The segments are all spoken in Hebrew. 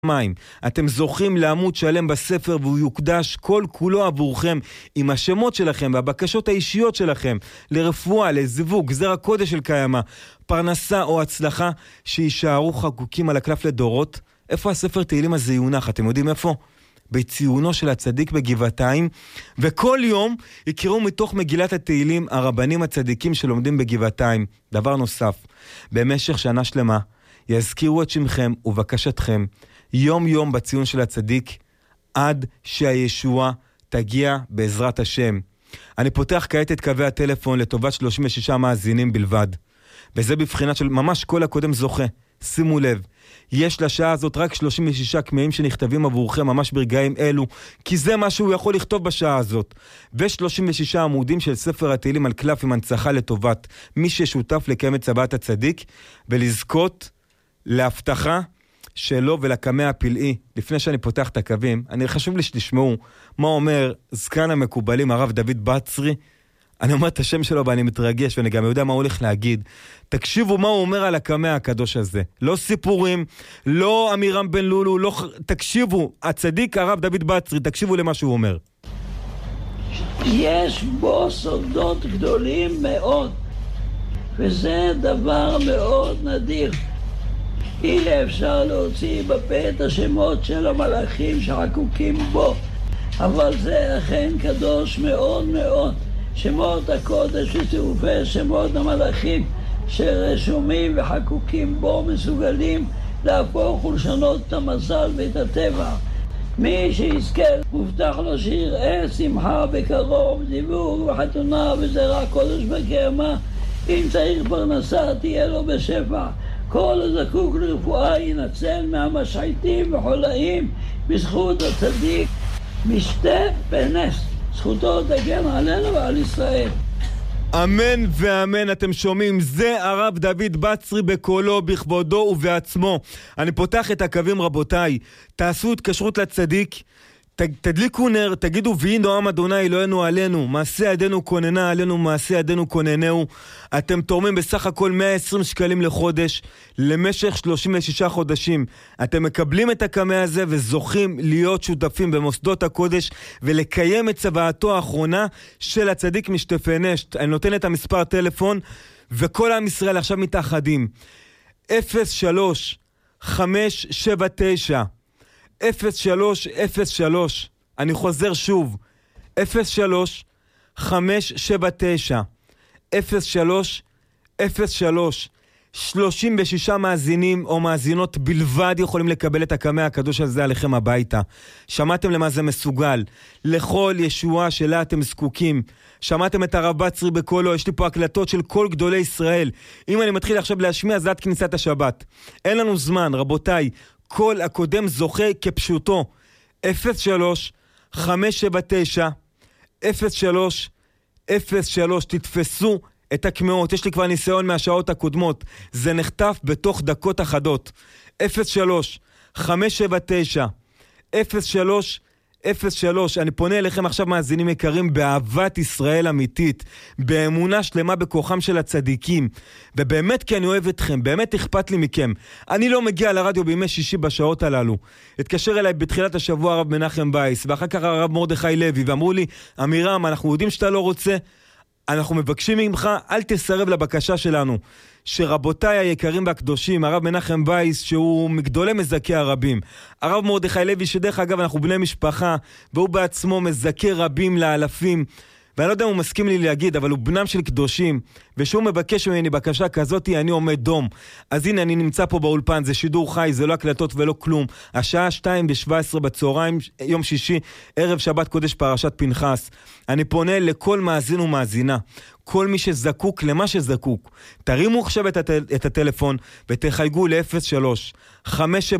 מים. אתם זוכים לעמוד שלם בספר והוא יוקדש כל כולו עבורכם עם השמות שלכם והבקשות האישיות שלכם לרפואה, לזיווג, גזר הקודש של קיימה, פרנסה או הצלחה שישארו חקוקים על הקלף לדורות. איפה הספר תהילים הזה יונח? אתם יודעים איפה? בציונו של הצדיק בגבעתיים, וכל יום יקראו מתוך מגילת התהילים הרבנים הצדיקים שלומדים בגבעתיים. דבר נוסף, במשך שנה שלמה יזכירו את שמכם ובקשתכם יום יום בציון של הצדיק עד שהישועה תגיע בעזרת השם. אני פותח כעת את קווי הטלפון לטובת 36 מאזינים בלבד, וזה בבחינת של ממש כל הקודם זוכה. שימו לב, יש לשעה הזאת רק 36 כמאים שנכתבים עבורכם ממש ברגעים אלו, כי זה מה שהוא יכול לכתוב בשעה הזאת. ו36 עמודים של ספר התהילים על קלף עם הנצחה לטובת מי ששותף לקיים את צוואת הצדיק ולזכות להבטחה שלו ולקמע הפלאי. לפני שאני פותח את הקווים, חשוב לי שתשמעו מה אומר זקן המקובלים הרב דוד בצרי. אני אומר את השם שלו ואני מתרגש ואני גם יודע מה הוא הולך להגיד. תקשיבו מה הוא אומר על הקמע הקדוש הזה. לא סיפורים, לא אמירם בן לולו, לא... תקשיבו, הצדיק הרב דוד בצרי, תקשיבו למה שהוא אומר. יש בו סודות גדולים מאוד, וזה דבר מאוד נדיר. אי אפשר להוציא בפה את השמות של המלאכים שחקוקים בו, אבל זה אכן קדוש מאוד מאוד. שמות הקודש וצירופי שמות המלאכים שרשומים וחקוקים בו מסוגלים להפוך ולשנות את המזל ואת הטבע. מי שיזכה מובטח לו שיראה שמחה בקרוב, זיווג וחתונה וזרע קודש בקיימה. אם צריך פרנסה תהיה לו בשפע. כל הזקוק לרפואה ינצל מהמשחיתים וחולאים בזכות הצדיק. משתה בנס, זכותו תגן עלינו ועל ישראל. אמן ואמן. אתם שומעים, זה הרב דוד בצרי בקולו, בכבודו ובעצמו. אני פותח את הקווים רבותיי, תעשו התקשרות לצדיק, תדליקו נר, תגידו ויהי נועם אדוני אלוהינו עלינו, מעשה ידינו כוננה עלינו, מעשה ידינו כוננהו. אתם תורמים בסך הכל 120 שקלים לחודש למשך 36 חודשים. אתם מקבלים את הקמע הזה וזוכים להיות שותפים במוסדות הקודש ולקיים את צוואתו האחרונה של הצדיק משתפי נשת. אני נותן את המספר טלפון וכל עם ישראל עכשיו מתאחדים. 03-579 0303. אני חוזר שוב, 03-579 0303. 36 מאזינים או מאזינות בלבד יכולים לקבל את הקמע הקדוש הזה עליכם הביתה. שמעתם למה זה מסוגל? לכל ישועה שלה אתם זקוקים. שמעתם את הרב בצרי בקולו, יש לי פה הקלטות של כל גדולי ישראל. אם אני מתחיל עכשיו להשמיע, זה עד כניסת השבת. אין לנו זמן, רבותיי. כל הקודם זוכה כפשוטו. 03-579 0303. תתפסו את הקמעות, יש לי כבר ניסיון מהשעות הקודמות, זה נחטף בתוך דקות אחדות. 03-579 0303. אני פונה אליכם עכשיו מאזינים יקרים באהבת ישראל אמיתית, באמונה שלמה בכוחם של הצדיקים, ובאמת כי אני אוהב אתכם, באמת אכפת לי מכם. אני לא מגיע לרדיו בימי שישי בשעות הללו. התקשר אליי בתחילת השבוע הרב מנחם וייס ואחר כך הרב מרדכי לוי ואמרו לי, אמירם, אנחנו יודעים שאתה לא רוצה, אנחנו מבקשים ממך, אל תסרב לבקשה שלנו. שרבותיי היקרים והקדושים, הרב מנחם וייס, שהוא מגדולי מזכי הרבים, הרב מרדכי לוי, שדרך אגב אנחנו בני משפחה, והוא בעצמו מזכי רבים לאלפים, ואני לא יודע אם הוא מסכים לי להגיד, אבל הוא בנם של קדושים, ושהוא מבקש ממני בקשה כזאת, אני עומד דום. אז הנה, אני נמצא פה באולפן, זה שידור חי, זה לא הקלטות ולא כלום. השעה 2:17 בצהריים, יום שישי, ערב שבת קודש פרשת פנחס. אני פונה לכל מאזין ומאזינה, כל מי שזקוק למה שזקוק. תרימו עכשיו את הטלפון, ותחייגו ל-03-579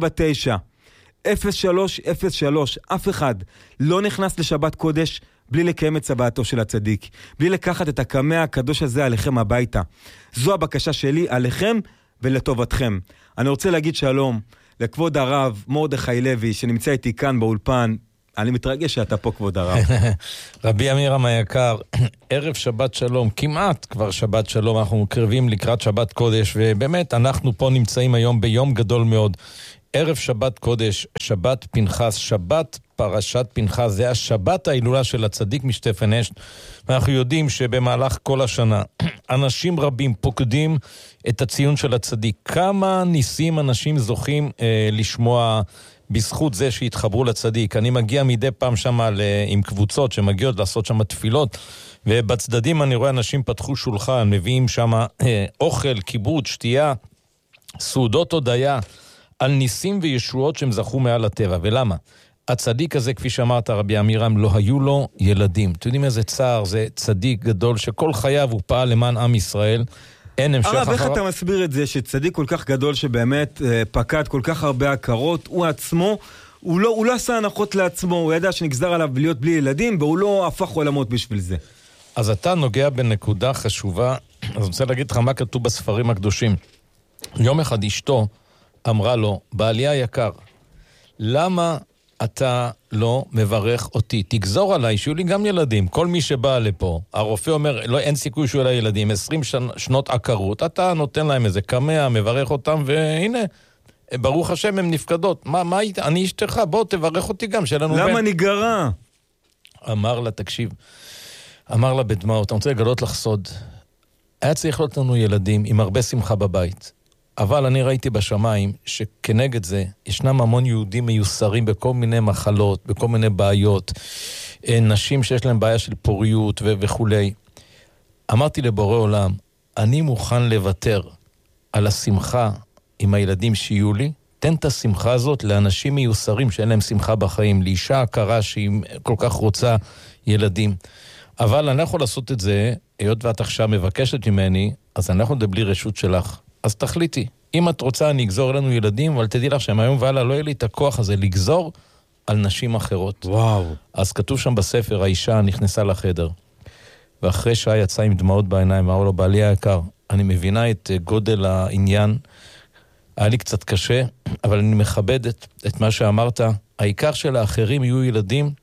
0303. אף אחד לא נכנס לשבת קודש בלי לקיים את צוואתו של הצדיק, בלי לקחת את הקמע הקדוש הזה עליכם הביתה. זו הבקשה שלי עליכם ולטובתכם. אני רוצה להגיד שלום לכבוד הרב מרדכי לוי שנמצא איתי כאן באולפן. אני מתרגש שאתה פה כבוד הרב. רבי אמירם היקר, ערב שבת שלום, כמעט כבר שבת שלום, אנחנו קרבים לקראת שבת קודש, ובאמת אנחנו פה נמצאים היום ביום גדול מאוד. ערב שבת קודש, שבת פנחס, שבת פרשת פנחס, זה השבת ההילולה של הצדיק משטפן אשת, ואנחנו יודעים שבמהלך כל השנה אנשים רבים פוקדים את הציון של הצדיק. כמה ניסים אנשים זוכים לשמוע בזכות זה שהתחברו לצדיק. אני מגיע מדי פעם שם עם קבוצות שמגיעות לעשות שם תפילות, ובצדדים אני רואה אנשים פתחו שולחן, מביאים שם אוכל, כיבוד, שתייה, סעודות הודיה, על ניסים וישועות שהם זכו מעל הטבע. ולמה? הצדיק הזה, כפי שאמרת רבי אמירם, לא היו לו ילדים. אתם יודעים איזה צער, זה צדיק גדול שכל חייו הוא פעל למען עם ישראל. אין המשך הרב, איך אתה מסביר את זה שצדיק כל כך גדול שבאמת פקד כל כך הרבה הכרות, הוא עצמו, הוא לא עשה הנחות לעצמו, הוא ידע שנגזר עליו להיות בלי ילדים, והוא לא הפך עולמות בשביל זה. אז אתה נוגע בנקודה חשובה, אז אני רוצה להגיד לך מה כתוב בספרים הקדושים. יום אחד אשתו אמרה לו, בעלי היקר, למה אתה לא מברך אותי? תגזור עליי, שיהיו לי גם ילדים. כל מי שבא לפה, הרופא אומר, לא, אין סיכוי שיהיו לה ילדים, 20 שנות עקרות, אתה נותן להם איזה קמע, מברך אותם, והנה, ברוך השם, הם נפקדות. מה אני אשתך, בוא תברך אותי גם, שיהיה לנו בן. למה ניגרה? אמר לה, תקשיב, אמר לה בדמעות, אני רוצה לגלות לך סוד. היה צריך להיות לנו ילדים עם הרבה שמחה בבית. אבל אני ראיתי בשמיים שכנגד זה ישנם המון יהודים מיוסרים בכל מיני מחלות, בכל מיני בעיות, נשים שיש להם בעיה של פוריות וכולי. אמרתי לבורא עולם, אני מוכן לוותר על השמחה עם הילדים שיהיו לי, תן את השמחה הזאת לאנשים מיוסרים שאין להם שמחה בחיים, לאישה הכרה שהיא כל כך רוצה ילדים. אבל אני לא יכול לעשות את זה, היות ואת עכשיו מבקשת ממני, אז אני לא יכול בלי רשות שלך. אז תחליטי, אם את רוצה אני אגזור לנו ילדים, אבל תדעי לך שהיום והלאה לא יהיה לי את הכוח הזה לגזור על נשים אחרות. וואו. אז כתוב שם בספר, האישה נכנסה לחדר, ואחרי שעה יצאה עם דמעות בעיניים, אמרה לו, בעלי היקר, אני מבינה את גודל העניין, היה לי קצת קשה, אבל אני מכבדת את מה שאמרת, העיקר של האחרים יהיו ילדים,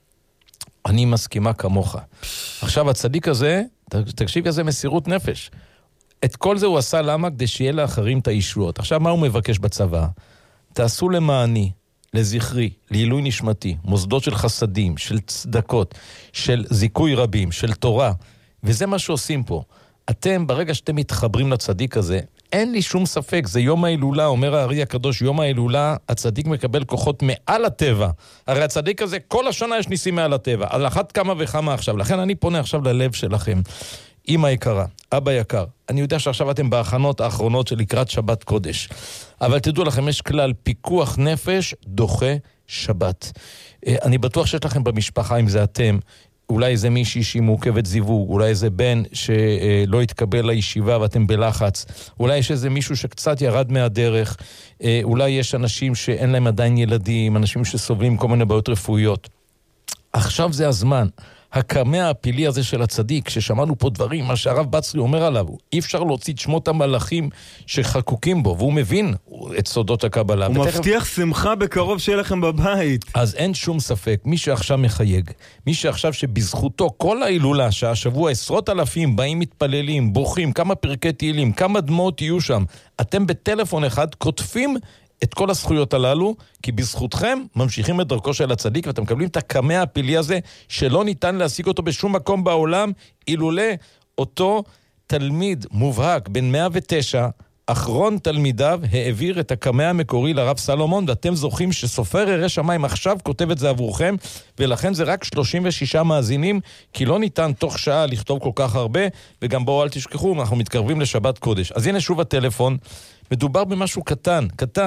אני מסכימה כמוך. עכשיו הצדיק הזה, תקשיב איזה מסירות נפש, את כל זה הוא עשה למה? כדי שיהיה לאחרים את הישועות. עכשיו מה הוא מבקש בצבא? תעשו למעני, לזכרי, לעילוי נשמתי, מוסדות של חסדים, של צדקות, של זיכוי רבים, של תורה, וזה מה שעושים פה. אתם, ברגע שאתם מתחברים לצדיק הזה, אין לי שום ספק, זה יום ההילולה, אומר הארי הקדוש, יום ההילולה, הצדיק מקבל כוחות מעל הטבע. הרי הצדיק הזה, כל השנה יש ניסים מעל הטבע, על אחת כמה וכמה עכשיו. לכן אני פונה עכשיו ללב שלכם. אמא יקרה, אבא יקר, אני יודע שעכשיו אתם בהכנות האחרונות של לקראת שבת קודש, אבל תדעו לכם, יש כלל, פיקוח נפש דוחה שבת. אני בטוח שיש לכם במשפחה, אם זה אתם, אולי זה מישהי שהיא מעוכבת זיווג, אולי זה בן שלא יתקבל לישיבה ואתם בלחץ, אולי יש איזה מישהו שקצת ירד מהדרך, אולי יש אנשים שאין להם עדיין ילדים, אנשים שסובלים כל מיני בעיות רפואיות. עכשיו זה הזמן. הקמע הפילי הזה של הצדיק, ששמענו פה דברים, מה שהרב בצרי אומר עליו, אי אפשר להוציא את שמות המלאכים שחקוקים בו, והוא מבין את סודות הקבלה. הוא מבטיח שמחה בקרוב שיהיה לכם בבית. אז אין שום ספק, מי שעכשיו מחייג, מי שעכשיו שבזכותו כל ההילולה, שהשבוע 10,000 באים מתפללים, בוכים, כמה פרקי תהילים, כמה דמעות יהיו שם, אתם בטלפון אחד כותבים את כל הזכויות הללו, כי בזכותכם ממשיכים את דרכו של הצדיק, ואתם מקבלים את הקמע הפילי הזה, שלא ניתן להשיג אותו בשום מקום בעולם, אילולא אותו תלמיד מובהק, בן 109, אחרון תלמידיו, העביר את הקמע המקורי לרב סלומון, ואתם זוכים שסופר ירא שמיים עכשיו כותב את זה עבורכם, ולכן זה רק 36 מאזינים, כי לא ניתן תוך שעה לכתוב כל כך הרבה, וגם בואו אל תשכחו, אנחנו מתקרבים לשבת קודש. אז הנה שוב הטלפון, מדובר במשהו קטן,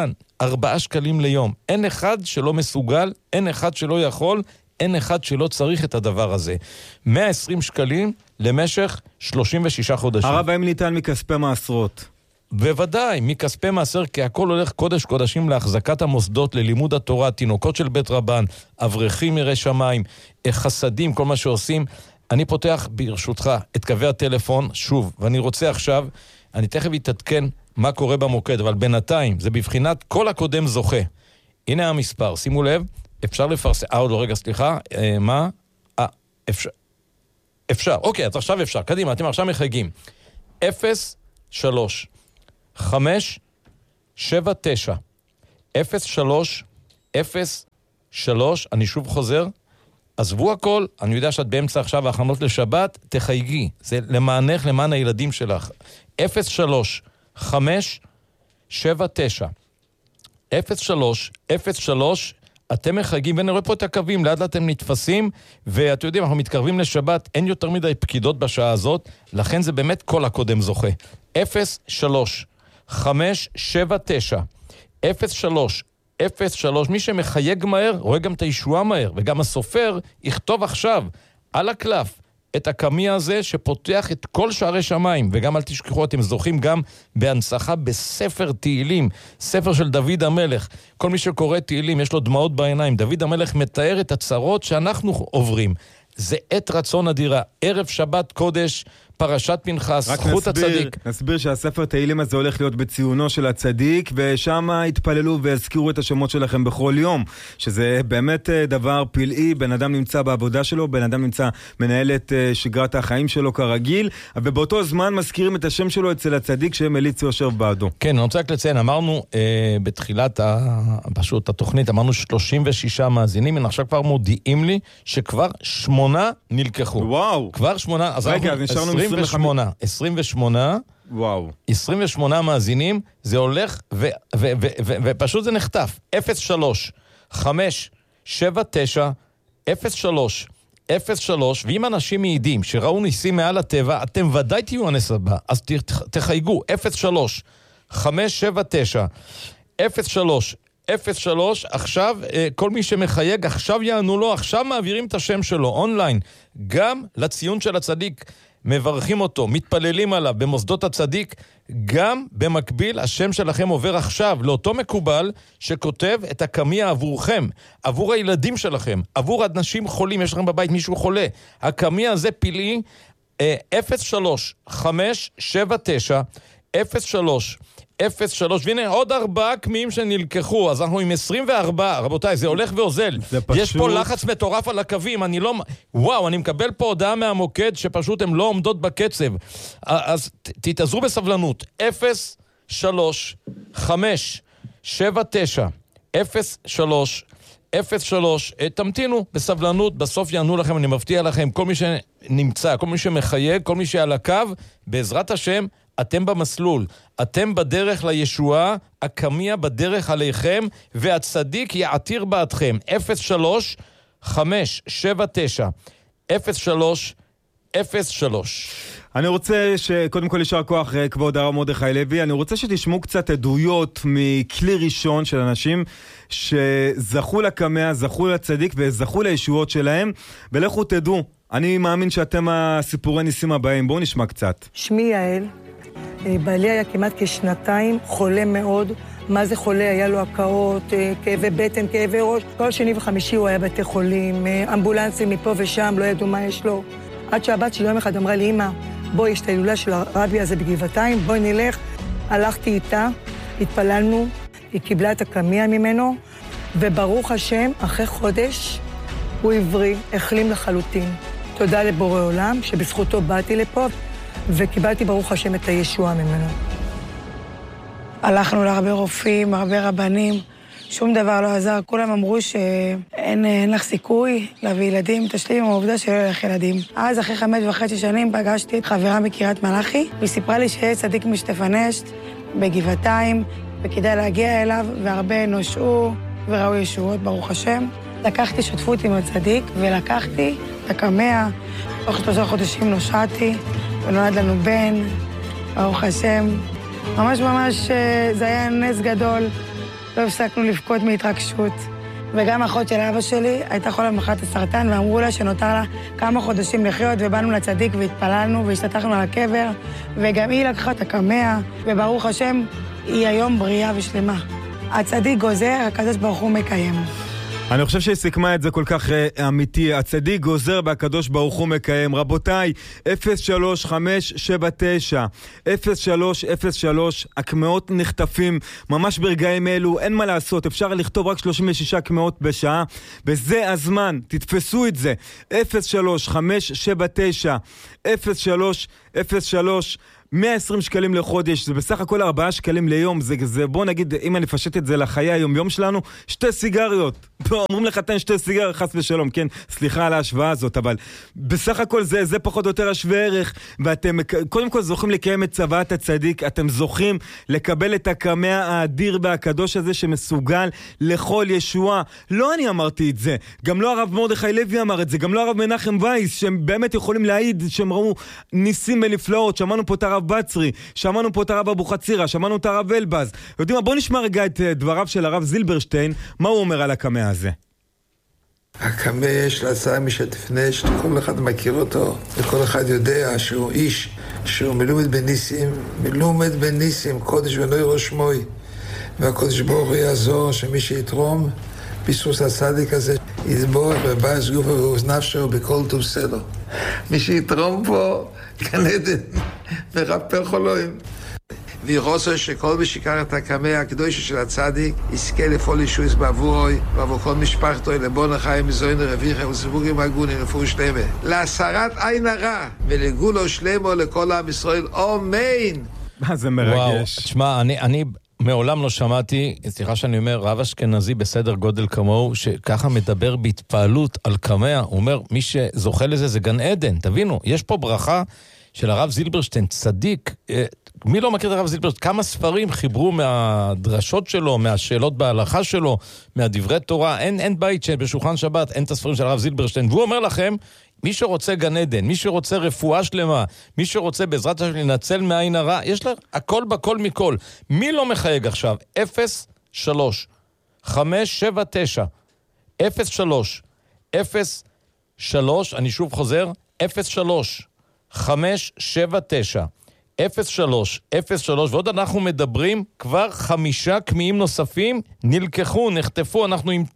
4 שקלים ליום. אין אחד שלא מסוגל, אין אחד שלא יכול, אין אחד שלא צריך את הדבר הזה. 120 שקלים למשך 36 חודשים. הרב, האם ניתן מכספי מעשרות? בוודאי, מכספי מעשר, כי הכל הולך קודש קודשים להחזקת המוסדות, ללימוד התורה, תינוקות של בית רבן, אברכים ירא שמיים, חסדים, כל מה שעושים. אני פותח ברשותך את קווי הטלפון, שוב, ואני רוצה עכשיו, אני תכף אתעדכן מה קורה במוקד, אבל בינתיים, זה בבחינת כל הקודם זוכה. הנה המספר, שימו לב, אפשר לפרסם, עוד לא רגע, סליחה, מה? אפשר, אוקיי, אז עכשיו אפשר, קדימה, אתם עכשיו מחייגים. 0-3-5-7-9 03, אני שוב חוזר, עזבו הכל, אני יודע שאת באמצע עכשיו ההכנות לשבת, תחייגי, זה למענך, למען הילדים שלך. 03, אתם מחייגים, ואני רואה פה את הקווים, לאט אתם נתפסים, ואתם יודעים, אנחנו מתקרבים לשבת, אין יותר מדי פקידות בשעה הזאת, לכן זה באמת כל הקודם זוכה. 03, מי שמחייג מהר, רואה גם את הישועה מהר, וגם הסופר יכתוב עכשיו על הקלף את הקמיה הזה שפותח את כל שערי שמיים, וגם אל תשכחו, אתם זוכים גם בהנצחה בספר תהילים, ספר של דוד המלך. כל מי שקורא תהילים יש לו דמעות בעיניים, דוד המלך מתאר את הצרות שאנחנו עוברים. זה עת רצון אדירה, ערב שבת קודש, פרשת פנחס, זכות הצדיק. נסביר שהספר תהילים הזה הולך להיות בציונו של הצדיק, ושם יתפללו והזכירו את השמות שלכם בכל יום, שזה באמת דבר פלאי, בן אדם נמצא בעבודה שלו, בן אדם נמצא מנהל את שגרת החיים שלו כרגיל, ובאותו זמן מזכירים את השם שלו אצל הצדיק שמליץ יושב בעדו. כן, אני רוצה רק לציין, אמרנו בתחילת פשוט התוכנית, אמרנו 36 מאזינים, עכשיו כבר מודיעים לי שכבר 8 נלקחו. וואו. כבר 8, אז רגע, אז נשארנו 28. וואו. 28 מאזינים, זה הולך ופשוט זה נחטף. 03, ואם אנשים מעידים שראו ניסים מעל הטבע, אתם ודאי תהיו הנס הבא, אז תחייגו. 03, עכשיו כל מי שמחייג, עכשיו יענו לו, עכשיו מעבירים את השם שלו אונליין, גם לציון של הצדיק, מברכים אותו, מתפללים עליו במוסדות הצדיק, גם במקביל השם שלכם עובר עכשיו לאותו מקובל שכותב את הקמיה עבורכם, עבור הילדים שלכם, עבור אנשים חולים, יש לכם בבית מישהו חולה, הקמיה הזה פלאי. 03, והנה עוד 4 קמיים שנלקחו, אז אנחנו עם 24, רבותיי, זה הולך ואוזל. יש פה לחץ מטורף על הקווים, אני מקבל פה הודעה מהמוקד שפשוט הן לא עומדות בקצב. אז תתעזרו בסבלנות. 03, תמתינו בסבלנות, בסוף יענו לכם, אני מבטיח לכם, כל מי שנמצא, כל מי שמחייג, כל מי שעל הקו, בעזרת השם, אתם במסלול, אתם בדרך לישועה, הקמיה בדרך עליכם, והצדיק יעתיר בעדכם. 03. אני רוצה שקודם כל יישר כוח כבוד הרב מרדכי לוי, אני רוצה שתשמעו קצת עדויות מכלי ראשון של אנשים שזכו לקמיה, זכו לצדיק וזכו לישועות שלהם, ולכו תדעו, אני מאמין שאתם הסיפורי ניסים הבאים. בואו נשמע קצת. שמי יעל, בעלי היה כמעט כשנתיים, חולה מאוד. מה זה חולה? היה לו הקאות, כאבי בטן, כאבי ראש. כל שני וחמישי הוא היה בתי חולים, אמבולנסים מפה ושם, לא ידעו מה יש לו. עד שהבת שלי יום אחד אמרה לי, אמא, בואי, יש את ההילולה של הרבי הזה בגבעתיים, בואי נלך. הלכתי איתה, התפללנו, היא קיבלה את הקמיה ממנו, וברוך השם, אחרי חודש, הוא עברי, החלים לחלוטין. תודה לבורא עולם, שבזכותו באתי לפה, וקיבלתי ברוך השם את הישועה ממנו. הלכנו להרבה רופאים, הרבה רבנים, שום דבר לא עזר. כולם אמרו שאין לך סיכוי להביא ילדים, תשלים עם העובדה שלא ילך ילדים. אז אחרי 5.5 שנים פגשתי את חברה מקריית מלאכי, והיא סיפרה לי שיש צדיק משתפנשת בגבעתיים, וכדאי להגיע אליו, והרבה נושעו וראו ישועות, ברוך השם. לקחתי שותפות עם הצדיק, ולקחתי את הקמיה. תוך 3 חודשים נושעתי, ונולד לנו בן, ברוך השם. ממש זה היה נס גדול, לא הפסקנו לבכות מהתרגשות. וגם האחות של אבא שלי הייתה חולה במחלת הסרטן, ואמרו לה שנותר לה כמה חודשים לחיות, ובאנו לצדיק והתפללנו והשתתחנו על הקבר, וגם היא לקחה את הקמיה, וברוך השם, היא היום בריאה ושלמה. הצדיק גוזר, הקדוש ברוך הוא מקיים. אני חושב שהיא סיכמה את זה כל כך אמיתי. הצדיק גוזר והקדוש ברוך הוא מקיים. רבותיי, 03 הקמאות נחטפים ממש ברגעים אלו, אין מה לעשות, אפשר לכתוב רק 36 קמאות בשעה, וזה הזמן, תתפסו את זה. 03 579 03 120 שקלים לחודש, זה בסך הכל 4 שקלים ליום, זה בוא נגיד, אם אני אפשט את זה לחיי היום-יום שלנו, 2 סיגריות. אומרים לך, תן 2 סיגריות, חס ושלום, כן, סליחה על ההשוואה הזאת, אבל בסך הכל זה פחות או יותר השווה ערך, ואתם קודם כל זוכים לקיים את צוואת הצדיק, אתם זוכים לקבל את הקמע האדיר והקדוש הזה שמסוגל לכל ישועה. לא אני אמרתי את זה, גם לא הרב מרדכי לוי אמר את זה, גם לא הרב מנחם וייס, שהם באמת יכולים להעיד שהם ראו ניסים ונפלאות. שמענו פה את הרב בצרי, שמענו פה את הרב אבו חצירה, שמענו את הרב אלבז. יודעים מה, בוא נשמע רגע את דבריו של הרב זילברשטיין, מה הוא אומר על הקמע הזה. הקמע יש להצעה משתפנה, שכל אחד מכיר אותו, וכל אחד יודע שהוא איש, שהוא מלומד בניסים, קודש ונוי ראש מוי, והקודש ברוך הוא יעזור שמי שיתרום ביסוס הצדיק הזה יתבורך בבייס גופו ואוזנפשו בכל טוב סלו. מי שיתרום פה גן עדן מרפא חולאים. וירוצו שכל מי שיקר את הקמע הקדוש של הצדיק יזכה לפעול ישועות בעבורוי ועבור כל משפחתו לבון החיים מזוין רוויחה וסבוגים הגונים לפור שלמה להסרת עין הרע ולגולו שלמו לכל עם ישראל. אמן. מה זה מרגש. תשמע, אני מעולם לא שמעתי, סליחה שאני אומר, רב אשכנזי בסדר גודל כמוהו, שככה מדבר בהתפעלות על קמע. הוא אומר, מי שזוכה לזה זה גן עדן. תבינו, יש פה ברכה של הרב זילברשטיין, צדיק. מי לא מכיר את הרב זילברשטיין? כמה ספרים חיברו מהדרשות שלו, מהשאלות בהלכה שלו, מהדברי תורה. אין בית שבשולחן שבת אין את הספרים של הרב זילברשטיין. והוא אומר לכם, מי שרוצה גן עדן, מי שרוצה רפואה שלמה, מי שרוצה בעזרת השם לנצל מעין הרע, יש לה הכל בכל מכל. מי לא מחייג עכשיו? 03 579 03 03, אני שוב חוזר, 03 579 03 ועוד אנחנו מדברים, כבר 5 קמיעים נוספים נלקחו, נחטפו, אנחנו עם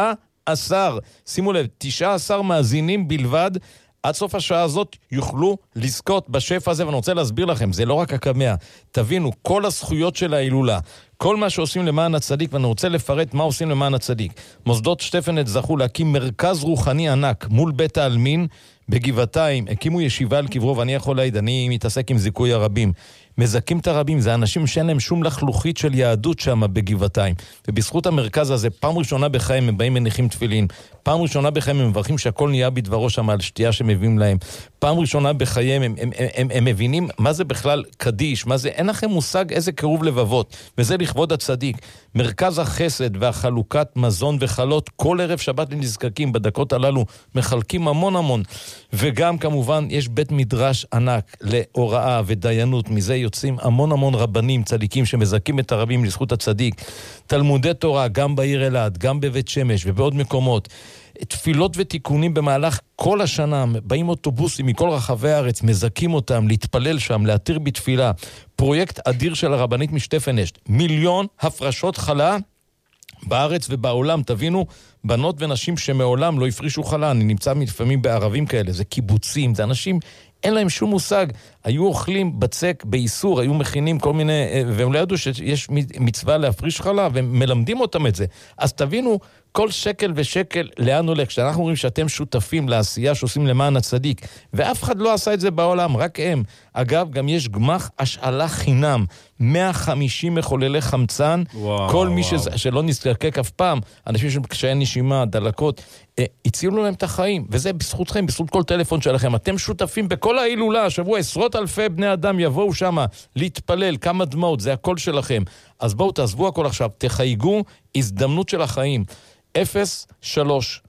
19, שימו לב, 19 מאזינים בלבד, עד סוף השעה הזאת יוכלו לזכות בשפע הזה, ואני רוצה להסביר לכם, זה לא רק הקמע, תבינו, כל הזכויות של ההילולה, כל מה שעושים למען הצדיק, ואני רוצה לפרט מה עושים למען הצדיק. מוסדות שטפנט זכו להקים מרכז רוחני ענק מול בית העלמין בגבעתיים, הקימו ישיבה על קברו, ואני יכול להעיד, אני מתעסק עם זיכוי הרבים. מזכים את הרבים, זה אנשים שאין להם שום לחלוכית של יהדות שם בגבעתיים. ובזכות המרכז הזה, פעם ראשונה בחיים הם באים מניחים תפילין, פעם ראשונה בחיים הם מברכים שהכל נהיה בדברו שם על שתייה שמביאים להם, פעם ראשונה בחיים הם מבינים מה זה בכלל קדיש, מה זה, אין לכם מושג איזה קירוב לבבות, וזה לכבוד הצדיק. מרכז החסד והחלוקת מזון וחלות, כל ערב שבת לנזקקים, בדקות הללו מחלקים המון, וגם כמובן יש בית מדרש ענק להוראה ודיינות, מזה יוצאים המון רבנים צדיקים שמזכים את הרבים לזכות הצדיק. תלמודי תורה גם בעיר אלעד, גם בבית שמש ובעוד מקומות. תפילות ותיקונים במהלך כל השנה, באים אוטובוסים מכל רחבי הארץ, מזכים אותם להתפלל שם, להתיר בתפילה. פרויקט אדיר של הרבנית משטפנשט, 1,000,000 הפרשות חלה בארץ ובעולם. תבינו, בנות ונשים שמעולם לא הפרישו חלה, אני נמצא לפעמים בערבים כאלה, זה קיבוצים, זה אנשים, אין להם שום מושג, היו אוכלים בצק באיסור, היו מכינים כל מיני, והם לא ידעו שיש מצווה להפריש חלה, והם מלמדים אותם את זה. אז תבינו, כל שקל ושקל לאן הולך, כשאנחנו אומרים שאתם שותפים לעשייה שעושים למען הצדיק, ואף אחד לא עשה את זה בעולם, רק הם. אגב, גם יש גמח השאלה חינם, 150 מחוללי חמצן, כל מי שלא נזקק אף פעם, אנשים שקשיי נשימה, דלקות, הצילו להם את החיים, וזה בזכותכם, בזכות כל טלפון שלכם. אתם שותפים בכל ההילולה, השבוע 10,000 בני אדם יבואו שם להתפלל, כמה דמעות, זה הכל שלכם. אז בואו תעזבו הכל עכשיו, תחייגו, הזדמנות של החיים. 03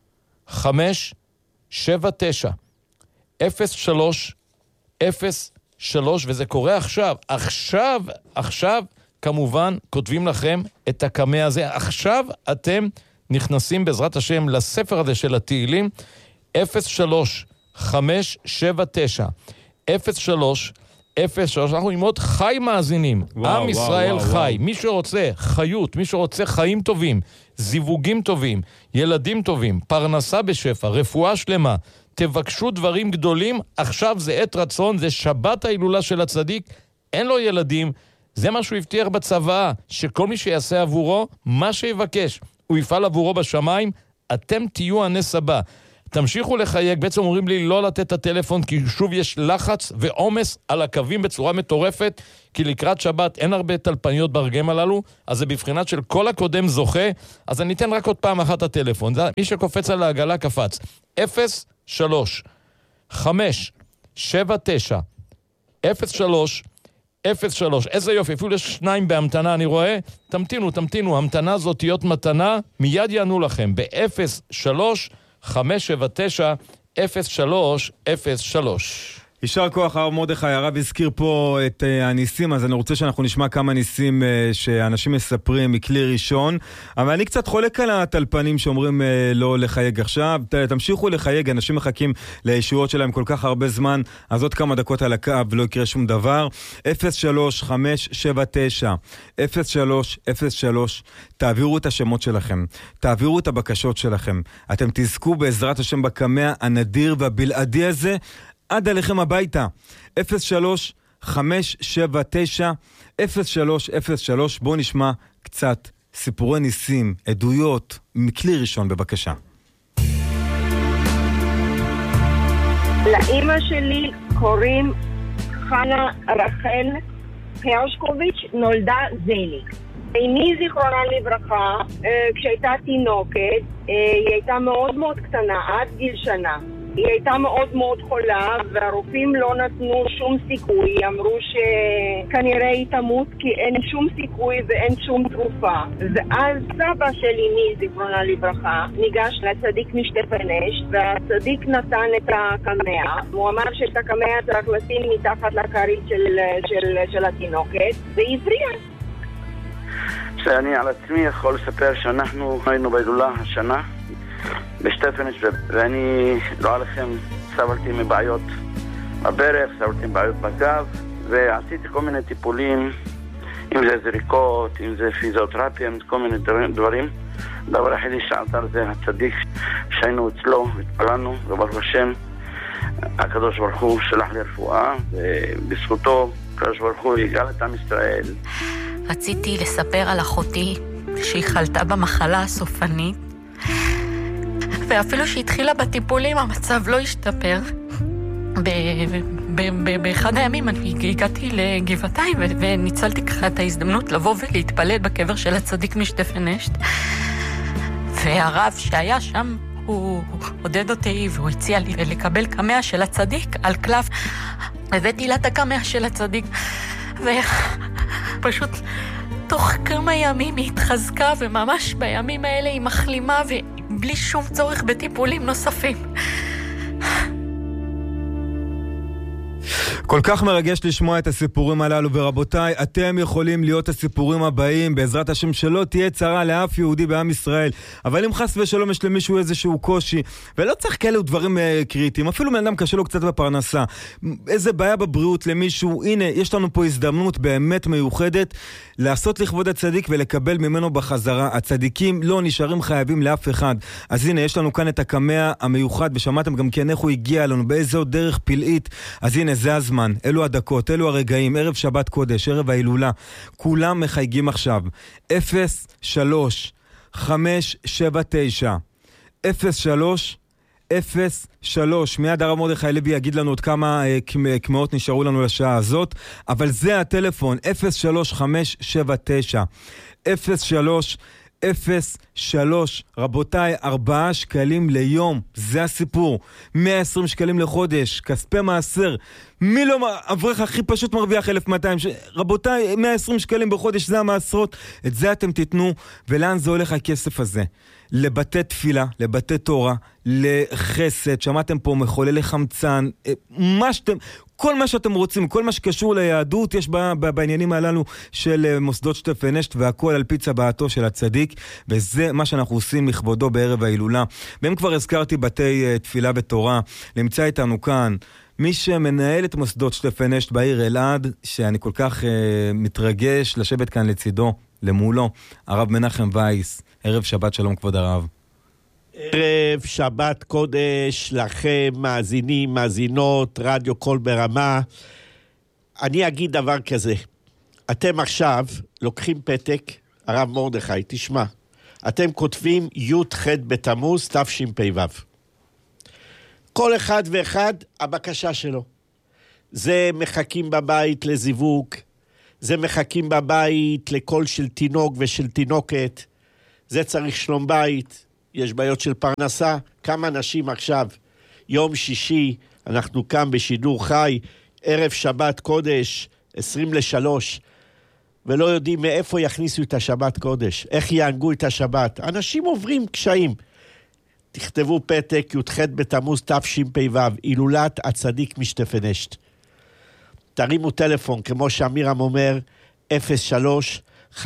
579 03 וזה קורה עכשיו כמובן כותבים לכם את הקמע הזה, עכשיו אתם נכנסים בעזרת השם לספר הזה של התהילים. 03 579 03 אנחנו עם עוד חי מאזינים, עם ישראל חי, מי שרוצה חיות, מי שרוצה חיים טובים, זיווגים טובים, ילדים טובים, פרנסה בשפע, רפואה שלמה, תבקשו דברים גדולים, עכשיו זה עת רצון, זה שבת ההילולה של הצדיק, אין לו ילדים, זה מה שהוא הבטיח בצבא, שכל מי שיעשה עבורו, מה שיבקש, הוא יפעל עבורו בשמיים, אתם תהיו הנס הבא. תמשיכו לחייג, בעצם אומרים לי לא לתת את הטלפון, כי שוב יש לחץ ועומס על הקווים בצורה מטורפת, כי לקראת שבת אין הרבה טלפניות ברגעים הללו, אז זה בבחינת של כל הקודם זוכה, אז אני אתן רק עוד פעם אחת הטלפון, מי שקופץ על העגלה קפץ, 03 5 7 9 03 03, איזה יופי, אפילו יש 2 בהמתנה, אני רואה, תמתינו, המתנה זאת תהיות מתנה, מיד יענו לכם, ב-03 579 0303. יישר כוח הרב מרדכי, הרב הזכיר פה את הניסים, אז אני רוצה שאנחנו נשמע כמה ניסים שאנשים מספרים מכלי ראשון, אבל אני קצת חולק על הטלפנים שאומרים לא לחייג עכשיו, תמשיכו לחייג, אנשים מחכים לישועות שלהם כל כך הרבה זמן, אז עוד כמה דקות על הקו, לא יקרה שום דבר. 03579 0303, תעבירו את השמות שלכם, תעבירו את הבקשות שלכם, אתם תזכו בעזרת השם בקמע הנדיר והבלעדי הזה, עד עליכם הביתה. 03579 0303. בואו נשמע קצת סיפורי ניסים, עדויות מכלי ראשון, בבקשה. לאמא שלי קוראים חנה רחל הרשקוביץ', נולדה זלי. אמי זיכרונה לברכה, כשהייתה תינוקת, היא הייתה מאוד מאוד קטנה, עד גיל שנה. היא הייתה מאוד מאוד חולה, והרופאים לא נתנו שום סיכוי. אמרו שכנראה היא תמות כי אין שום סיכוי ואין שום תרופה. ואז סבא של אמי, זיכרונה לברכה, ניגש לצדיק משטפנשט, והצדיק נתן את הקמע. הוא אמר שאת הקמע צריך לשים מתחת לכרית של התינוקת, והיא הבריאה. שאני על עצמי יכול לספר שאנחנו היינו בהילולה השנה בשטפנשט, ואני לא עליכם סבלתי מבעיות בברך, סבלתי מבעיות בגב, ועשיתי כל מיני טיפולים, אם זה זריקות, אם זה פיזיותרפיה, כל מיני דברים. דבר היחידי שעזר זה הצדיק שהיינו אצלו, התפללנו, וברוך השם הקדוש ברוך הוא שלח לי רפואה, ובזכותו הקדוש ברוך הוא יגאל את עם ישראל. רציתי לספר על אחותי שהיא חלתה במחלה הסופנית, ואפילו שהתחילה בטיפולים המצב לא השתפר. באחד הימים אני הגעתי לגבעתיים וניצלתי ככה את ההזדמנות לבוא ולהתפלל בקבר של הצדיק משטפנשט, והרב שהיה שם הוא עודד אותי והוא הציע לי לקבל קמע של הצדיק על קלף. הבאתי לה את הקמע של הצדיק, ופשוט תוך כמה ימים היא התחזקה, וממש בימים האלה היא מחלימה ובלי שום צורך בטיפולים נוספים. כל כך מרגש לשמוע את הסיפורים הללו, ורבותיי, אתם יכולים להיות הסיפורים הבאים, בעזרת השם שלא תהיה צרה לאף יהודי בעם ישראל, אבל אם חס ושלום יש למישהו איזשהו קושי, ולא צריך כאלו דברים קריטיים, אפילו בן אדם קשה לו קצת בפרנסה, איזה בעיה בבריאות למישהו, הנה, יש לנו פה הזדמנות באמת מיוחדת, לעשות לכבוד הצדיק ולקבל ממנו בחזרה. הצדיקים לא נשארים חייבים לאף אחד, אז הנה, יש לנו כאן את הקמע המיוחד, ושמעתם גם כן איך הוא הגיע לנו, באיזה עוד דרך פלאית, אז הנה, זה הזמן, אלו הדקות, אלו הרגעים, ערב שבת קודש, ערב ההילולה, כולם מחייגים עכשיו. 03 579 0303. מיד הרב מרדכי לוי יגיד לנו עוד כמה קמעות נשארו לנו לשעה הזאת, אבל זה הטלפון, 03 579 0303. רבותיי, 4 שקלים ליום, זה הסיפור. 120 שקלים לחודש, כספי מעשר. מי לא, אברך הכי פשוט מרוויח 1,200. רבותיי, 120 שקלים בחודש, זה המעשרות. את זה אתם תיתנו, ולאן זה הולך הכסף הזה? לבתי תפילה, לבתי תורה, לחסד, שמעתם פה מחוללי חמצן, כל מה שאתם רוצים, כל מה שקשור ליהדות, יש בעניינים הללו של מוסדות שטפנשט, והכל על פי צבעתו של הצדיק, וזה מה שאנחנו עושים לכבודו בערב ההילולה. והם כבר הזכרתי בתי תפילה ותורה, נמצא איתנו כאן מי שמנהל את מוסדות שטפנשט בעיר אלעד, שאני כל כך מתרגש לשבת כאן לצידו, למולו, הרב מנחם וייס. ערב שבת שלום כבוד הרב. ערב שבת קודש לכם, מאזינים, מאזינות, רדיו קול ברמה. אני אגיד דבר כזה, אתם עכשיו לוקחים פתק, הרב מרדכי, תשמע, אתם כותבים י' ח' בתמוז תשפ"ו. כל אחד ואחד הבקשה שלו. זה מחכים בבית לזיווג, זה מחכים בבית לקול של תינוק ושל תינוקת, זה צריך שלום בית, יש בעיות של פרנסה. כמה אנשים עכשיו, יום שישי, אנחנו כאן בשידור חי, ערב שבת קודש, 2:50, ולא יודעים מאיפה יכניסו את השבת קודש, איך יענגו את השבת. אנשים עוברים קשיים. תכתבו פתק, י"ח בתמוז תשפ"ו, הילולת הצדיק משטפנשט. תרימו טלפון, כמו שאמירם אומר, 03-579-0303.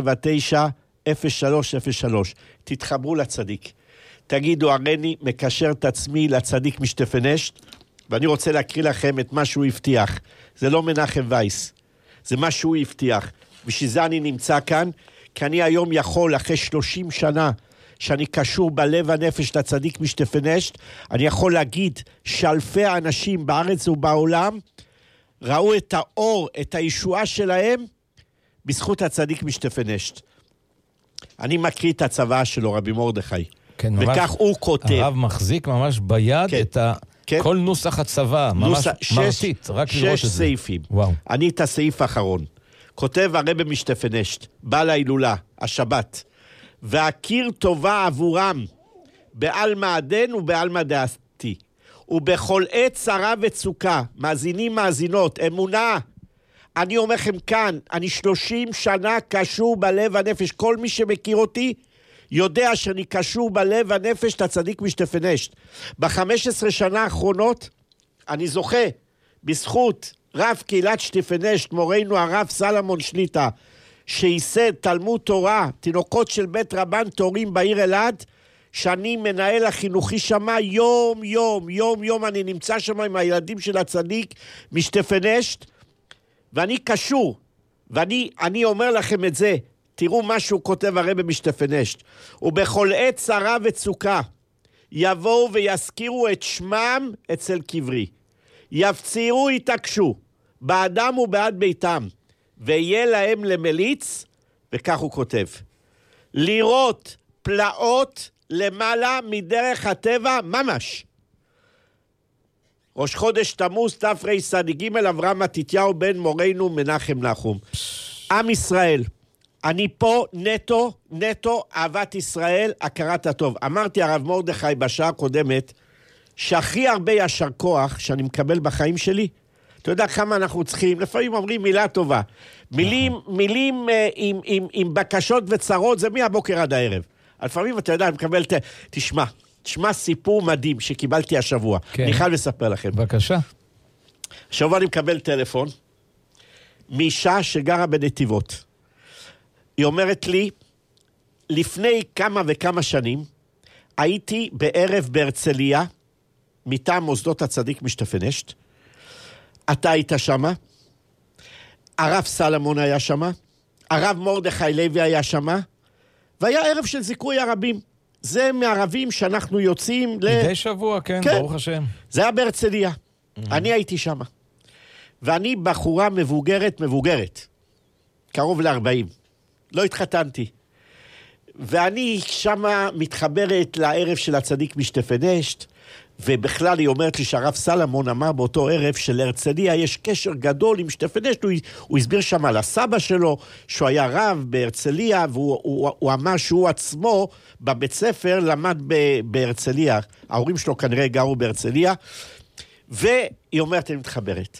תתחברו לצדיק. תגידו, הריני מקשר את עצמי לצדיק משטפנשט, ואני רוצה להקריא לכם את מה שהוא הבטיח. זה לא מנחם וייס, זה מה שהוא הבטיח. בשביל זה אני נמצא כאן, כי אני היום יכול, אחרי 30 שנה, שאני קשור בלב הנפש לצדיק משטפנשט, אני יכול להגיד שאלפי האנשים בארץ ובעולם, ראו את האור, את הישועה שלהם, בזכות הצדיק משטפנשט. אני מקריא את הצוואה שלו, רבי מרדכי. כן, וכך הוא כותב. הרב מחזיק ממש ביד כן, את כן. כל נוסח הצוואה, ממש מרתית, רק לראות את זה. 6 סעיפים. וואו. אני את הסעיף האחרון. כותב הרבי משטפנשט, בא להילולה, השבת, והכיר טובה עבורם, בעלמא הדין ובעלמא דעתי, ובכל עת צרה וצוקה, מאזינים מאזינות, אמונה. אני אומר לכם כאן, אני 30 שנה קשור בלב הנפש, כל מי שמכיר אותי, יודע שאני קשור בלב הנפש לצדיק משטפנשט. ב-15 שנה האחרונות, אני זוכה, בזכות רב קהילת שטפנשט, מורנו הרב סלמון שליטה, שייסד תלמוד תורה, תינוקות של בית רבן תורים בעיר אלעד, שאני מנהל החינוכי שמה יום, אני נמצא שמה עם הילדים של הצדיק משטפנשט, ואני קשור, ואני אומר לכם את זה, תראו מה שהוא כותב הרבי משטפנשט, ובכל עת צרה וצוקה, יבואו ויזכירו את שמם אצל קברי, יפצירו יתעקשו, באדם ובעד ביתם, ויהיה להם למליץ, וכך הוא כותב, לראות פלאות למעלה מדרך הטבע ממש. ראש חודש תמוז תרצ"ג, אברהם מתתיהו בן מורנו מנחם נחום. עם ישראל, אני פה נטו אהבת ישראל, הכרת הטוב. אמרתי הרב מרדכי בשעה הקודמת, שהכי הרבה ישר כוח שאני מקבל בחיים שלי, אתה יודע כמה אנחנו צריכים, לפעמים אומרים מילה טובה, מילים עם בקשות וצרות, זה מהבוקר עד הערב. לפעמים אתה יודע, אני מקבל, תשמע סיפור מדהים שקיבלתי השבוע. כן. אני חייב לספר לכם. בבקשה. השבוע אני מקבל טלפון, מאישה שגרה בנתיבות. היא אומרת לי, לפני כמה וכמה שנים, הייתי בערב בהרצליה, מטעם מוסדות הצדיק משטפנשט, אתה היית שמה, הרב סלמון היה שמה, הרב מרדכי לוי היה שמה, והיה ערב של זיכוי הרבים. זה מהערבים שאנחנו יוצאים מדי שבוע, כן, ברוך השם. זה היה בהרצליה. אני הייתי שמה. ואני בחורה מבוגרת, קרוב ל-40. לא התחתנתי. ואני שמה מתחברת לערב של הצדיק משטפנשט, ובכלל היא אומרת לי שהרב סלמון אמר באותו ערב שלהרצליה יש קשר גדול עם שטפנשט, הוא הסביר שם על הסבא שלו, שהוא היה רב בהרצליה, והוא אמר שהוא עצמו בבית ספר למד בהרצליה, ההורים שלו כנראה גרו בהרצליה, והיא אומרת אני מתחברת.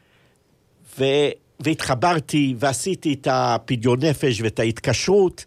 והתחברתי ועשיתי את הפדיון נפש ואת ההתקשרות,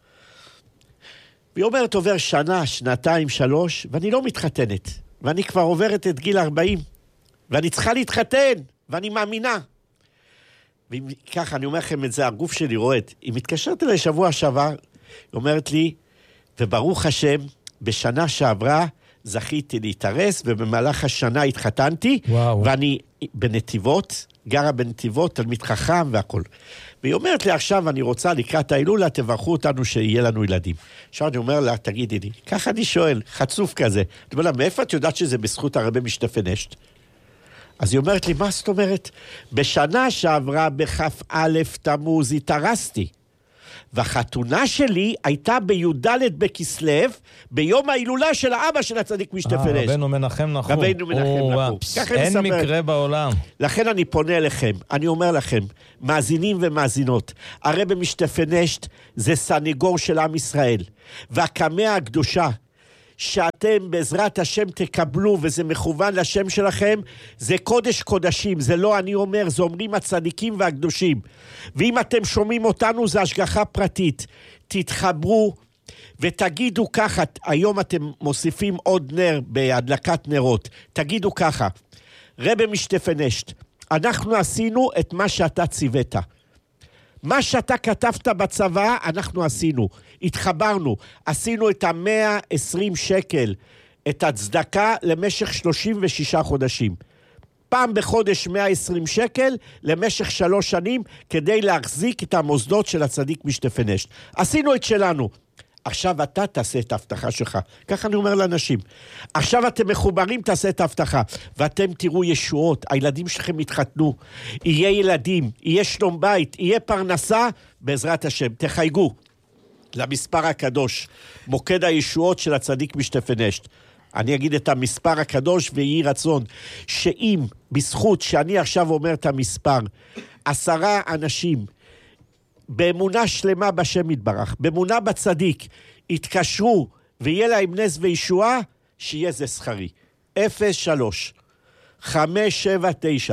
והיא אומרת עובר שנה, שנתיים, 3, ואני לא מתחתנת. ואני כבר עוברת את גיל 40, ואני צריכה להתחתן, ואני מאמינה. וככה, אני אומר לכם את זה, הגוף שלי רועד. היא מתקשרת אליי שבוע שעבר, היא אומרת לי, וברוך השם, בשנה שעברה, זכיתי להתארס, ובמהלך השנה התחתנתי, ואני בנתיבות, גרה בנתיבות, תלמיד חכם והכל. והיא אומרת לי עכשיו, אני רוצה לקראת ההילולה, תברכו אותנו שיהיה לנו ילדים. עכשיו אני אומר לה, תגידי לי, ככה אני שואל, חצוף כזה. אני אומר לה, מאיפה את יודעת שזה בזכות הרבי משטפנשט? אז היא אומרת לי, מה זאת אומרת? בשנה שעברה בכ"א תמוז התארסתי. והחתונה שלי הייתה בי"ד בכסלו, ביום ההילולה של האבא של הצדיק משתפנש. רבנו מנחם נחום. רבנו מנחם נחום. אין מקרה בעולם. לכן אני פונה אליכם, אני אומר לכם, מאזינים ומאזינות, הרב משתפנשט זה סניגור של עם ישראל, והקמע הקדושה, שאתם בעזרת השם תקבלו, וזה מכוון לשם שלכם, זה קודש קודשים, זה לא אני אומר, זה אומרים הצדיקים והקדושים. ואם אתם שומעים אותנו, זה השגחה פרטית. תתחברו ותגידו ככה, היום אתם מוסיפים עוד נר בהדלקת נרות, תגידו ככה, רבי משתפנשט, אנחנו עשינו את מה שאתה ציווית. מה שאתה כתבת בצבא, אנחנו עשינו. התחברנו. עשינו את 120 שקל, את הצדקה למשך 36 חודשים. פעם בחודש 120 שקל, למשך 3 שנים, כדי להחזיק את המוסדות של הצדיק משתפנשט. עשינו את שלנו. עכשיו אתה תעשה את ההבטחה שלך. ככה אני אומר לאנשים. עכשיו אתם מחוברים, תעשה את ההבטחה. ואתם תראו ישועות, הילדים שלכם יתחתנו, יהיה ילדים, יהיה שלום בית, יהיה פרנסה, בעזרת השם. תחייגו למספר הקדוש, מוקד הישועות של הצדיק משתפנשט. אני אגיד את המספר הקדוש ויהי רצון, שאם בזכות שאני עכשיו אומר את המספר, 10 אנשים, באמונה שלמה בשם יתברך, באמונה בצדיק, יתקשרו ויהיה להם נס וישועה, שיהיה זה שכרי. 03 579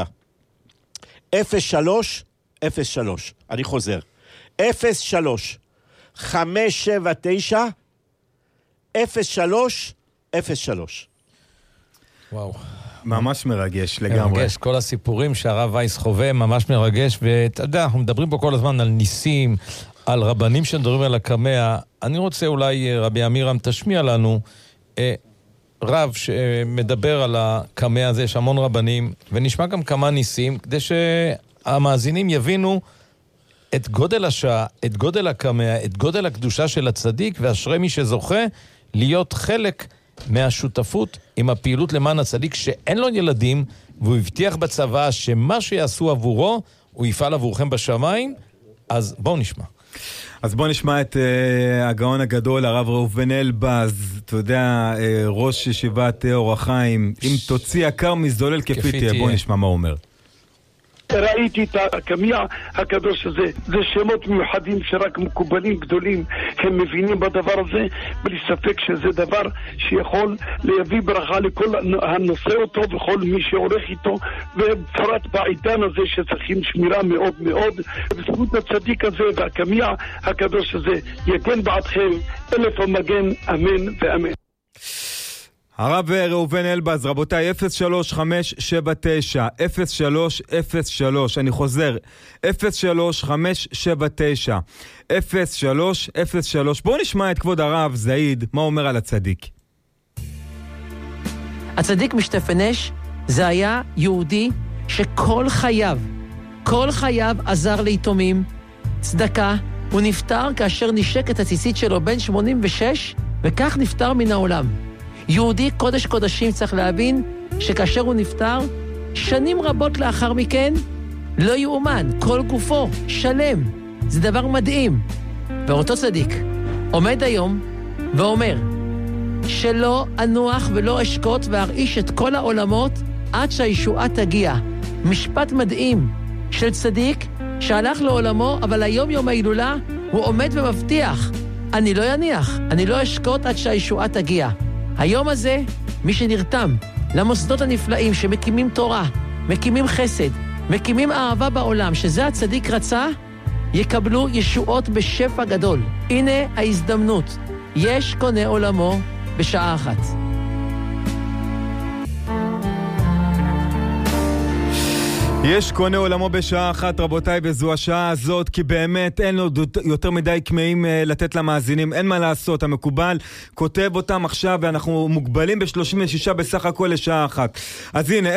03 03, אני חוזר, 03 579 03 03. וואו. ממש מרגש לגמרי. מרגש, כל הסיפורים שהרב וייס חווה, ממש מרגש, ואתה יודע, אנחנו מדברים פה כל הזמן על ניסים, על רבנים שמדברים על הקמע. אני רוצה אולי, רבי אמירם, תשמיע לנו רב שמדבר על הקמע הזה, יש המון רבנים, ונשמע גם כמה ניסים, כדי שהמאזינים יבינו את גודל השעה, את גודל הקמע, את גודל הקדושה של הצדיק, ואשרי מי שזוכה להיות חלק מהשותפות עם הפעילות למען הצדיק שאין לו ילדים, והוא הבטיח בצבא שמה שיעשו עבורו, הוא יפעל עבורכם בשמיים. אז בואו נשמע. אז בואו נשמע את הגאון הגדול, הרב ראובן אלבז, אתה יודע, ראש ישיבת אור החיים, אם תוציא יקר מזדולל כפי תהיה. בואו נשמע מה הוא אומר. ראיתי את הקמע הקדוש הזה, זה שמות מיוחדים שרק מקובלים גדולים הם מבינים בדבר הזה, בלי ספק שזה דבר שיכול להביא ברכה לכל הנושא אותו וכל מי שעורך איתו, ובפרט בעידן הזה שצריכים שמירה מאוד מאוד. בזכות הצדיק הזה והקמע הקדוש הזה יגן בעדכם אלף המגן, אמן ואמן. הרב ראובן אלבז, רבותיי, 03579 0303, אני חוזר, 03579 0303. בואו נשמע את כבוד הרב זעיד, מה אומר על הצדיק. הצדיק משתפנש זה היה יהודי שכל חייו עזר ליתומים, צדקה. הוא נפטר כאשר נשק את הציצית שלו בן 86, וכך נפטר מן העולם. יהודי קודש קודשים צריך להבין שכאשר הוא נפטר, שנים רבות לאחר מכן, לא יאומן, כל גופו שלם. זה דבר מדהים. ואותו צדיק עומד היום ואומר, שלא אנוח ולא אשקוט וארעיש את כל העולמות עד שהישועה תגיע. משפט מדהים של צדיק שהלך לעולמו, אבל היום יום ההילולה הוא עומד ומבטיח, אני לא יניח, אני לא אשקוט עד שהישועה תגיע. היום הזה, מי שנרתם למוסדות הנפלאים שמקימים תורה, מקימים חסד, מקימים אהבה בעולם, שזה הצדיק רצה, יקבלו ישועות בשפע גדול. הנה ההזדמנות, יש קונה עולמו בשעה אחת. יש קונה עולמו בשעה אחת, רבותיי, וזו השעה הזאת, כי באמת אין לו יותר מדי קמאים לתת למאזינים, אין מה לעשות, המקובל כותב אותם עכשיו, ואנחנו מוגבלים ב-36 בסך הכל לשעה אחת. אז הנה,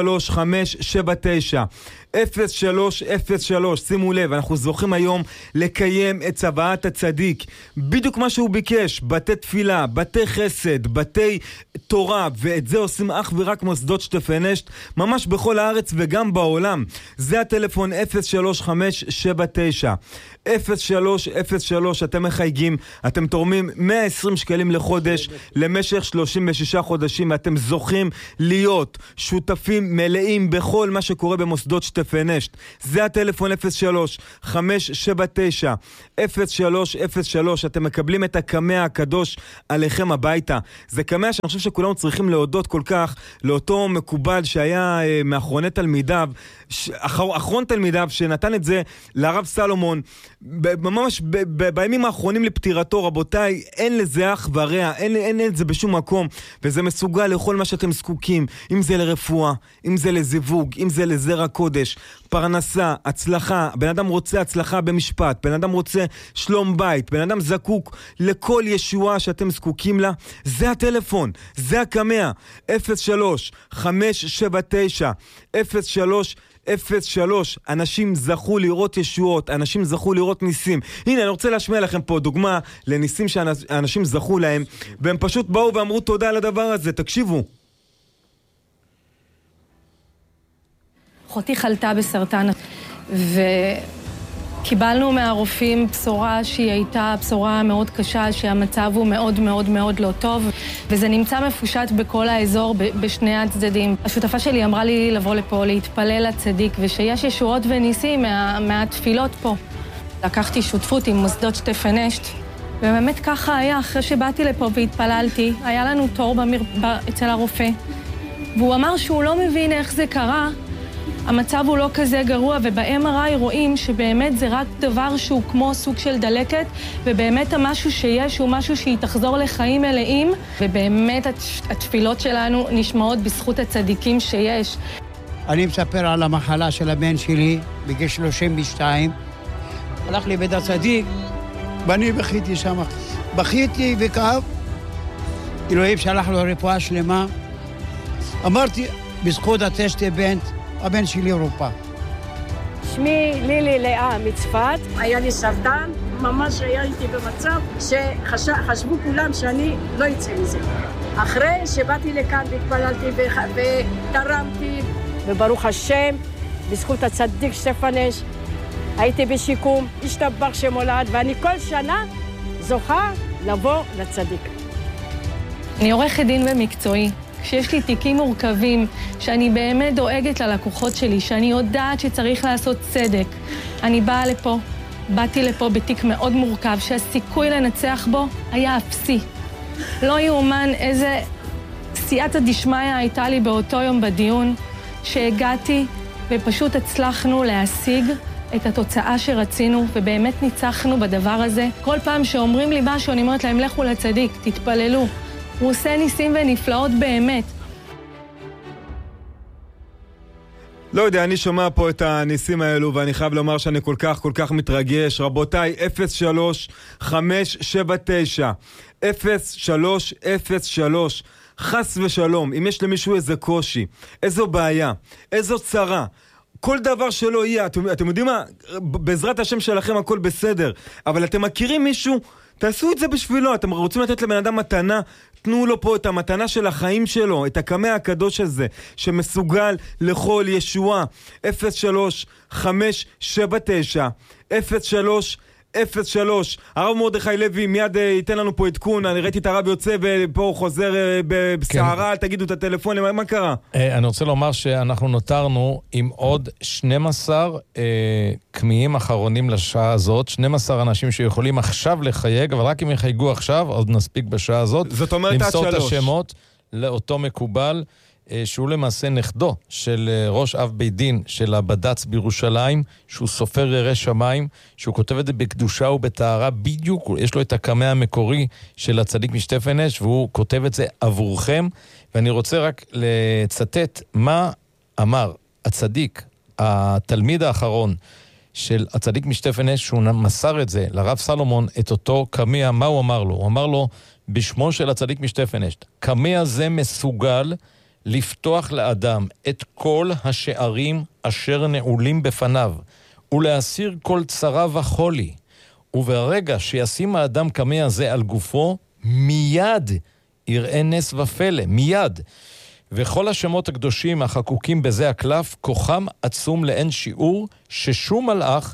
03579 0303, שימו לב, אנחנו זוכים היום לקיים את צוואת הצדיק, בדיוק מה שהוא ביקש, בתי תפילה, בתי חסד, בתי תורה, ואת זה עושים אך ורק מוסדות שתפנשט, ממש בכל הארץ וגם בעולם. זה הטלפון 03579 0303, אתם מחייגים, אתם תורמים 120 שקלים לחודש למשך 36 חודשים, ואתם זוכים להיות שותפים מלאים בכל מה שקורה במוסדות שטפן אשת. זה הטלפון 03-579-0303, אתם מקבלים את הקמע הקדוש עליכם הביתה. זה קמע שאני חושב שכולנו צריכים להודות כל כך לאותו מקובל שהיה מאחרוני תלמידיו, אחרון תלמידיו, שנתן את זה לרב סלומון ממש בימים האחרונים לפטירתו. רבותיי, אין לזה אח ורע, אין את זה בשום מקום, וזה מסוגל לכל מה שאתם זקוקים, אם זה לרפואה, אם זה לזיווג, אם זה לזרע קודש, פרנסה, הצלחה. בן אדם רוצה הצלחה במשפט, בן אדם רוצה שלום בית, בן אדם זקוק לכל ישועה שאתם זקוקים לה. זה הטלפון, זה הקמע, 03-579-0303. אנשים זכו לראות ישועות, אנשים זכו לראות ניסים. הנה, אני רוצה להשמיע לכם פה דוגמה לניסים שאנשים זכו להם, והם פשוט באו ואמרו תודה על הדבר הזה. תקשיבו. אחותי חלתה בסרטן, וקיבלנו מהרופאים בשורה שהיא הייתה בשורה מאוד קשה, שהמצב הוא מאוד מאוד מאוד לא טוב, וזה נמצא מפושט בכל האזור, בשני הצדדים. השותפה שלי אמרה לי לבוא לפה, להתפלל לצדיק, ושיש ישועות וניסים מהתפילות פה. לקחתי שותפות עם מוסדות שטפן אשת, ובאמת ככה היה. אחרי שבאתי לפה והתפללתי, היה לנו תור אצל הרופא, והוא אמר שהוא לא מבין איך זה קרה, המצב הוא לא כזה גרוע, וב-MRI רואים שבאמת זה רק דבר שהוא כמו סוג של דלקת, ובאמת המשהו שיש הוא משהו שהיא תחזור לחיים מלאים, ובאמת התפילות שלנו נשמעות בזכות הצדיקים שיש. אני מספר על המחלה של הבן שלי בגיל 32. הלך לבית הצדיק, ואני בכיתי שם. בכיתי וכאב. אלוהים שלח לו רפואה שלמה. אמרתי, בזכות הטסטמנט, הבן שלי רופא. שמי לילי לאה מצפת, היה לי סרטן, ממש היה איתי במצב שחשבו כולם שאני לא יצא מזה. אחרי שבאתי לכאן והתפללתי ותרמתי, וברוך השם, בזכות הצדיק שטפן אשת, הייתי בשיקום, השתבח שמולד, ואני כל שנה זוכה לבוא לצדיק. אני עורכת דין במקצועי. כשיש לי תיקים מורכבים, שאני באמת דואגת ללקוחות שלי, שאני יודעת שצריך לעשות צדק, אני באתי לפה בתיק מאוד מורכב, שהסיכוי לנצח בו היה אפסי. לא יאומן איזה סייעתא דשמיא הייתה לי באותו יום בדיון, שהגעתי ופשוט הצלחנו להשיג את התוצאה שרצינו, ובאמת ניצחנו בדבר הזה. כל פעם שאומרים לי משהו, אני אומרת להם, לכו לצדיק, תתפללו. הוא עושה ניסים ונפלאות באמת. לא יודע, אני שומע פה את הניסים האלו, ואני חייב לומר שאני כל כך מתרגש. רבותיי, 03-579-0303, חס ושלום, אם יש למישהו איזה קושי, איזו בעיה, איזו צרה, כל דבר שלא יהיה, אתם יודעים מה? בעזרת השם שלכם הכל בסדר, אבל אתם מכירים מישהו? תעשו את זה בשבילו. אתם רוצים לתת לבן אדם מתנה, תנו לו פה את המתנה של החיים שלו, את הקמע הקדוש הזה, שמסוגל לכל ישועה. 03-579-0303. הרב מרדכי לוי מיד ייתן לנו פה עדכון. אני ראיתי את הרב יוצא ופה הוא חוזר בסערה, תגידו את הטלפון, מה קרה? אני רוצה לומר שאנחנו נותרנו עם עוד 12 קמיעים אחרונים לשעה הזאת, 12 אנשים שיכולים עכשיו לחייג, אבל רק אם יחייגו עכשיו, עוד נספיק בשעה הזאת. זאת אומרת למסור עד 3. את השמות לאותו מקובל, שהוא למעשה נכדו של ראש אב בית דין של הבד"ץ בירושלים, שהוא סופר ירא שמיים, שהוא כותב את זה בקדושה ובטהרה בדיוק, יש לו את הקמע המקורי של הצדיק משטפן אשת, והוא כותב את זה עבורכם, ואני רוצה רק לצטט מה אמר הצדיק, התלמיד האחרון של הצדיק משטפן אשת, שהוא מסר את זה לרב סלומון, את אותו קמע, מה הוא אמר לו? הוא אמר לו, בשמו של הצדיק משטפן אשת, קמע זה מסוגל לפתוח לאדם את כל השערים אשר נעולים בפניו, ולהסיר כל צרה וחולי. וברגע שישים האדם קמע הזה על גופו, מיד יראה נס ופלא, מיד. וכל השמות הקדושים החקוקים בזה הקלף, כוחם עצום לאין שיעור, ששום מלאך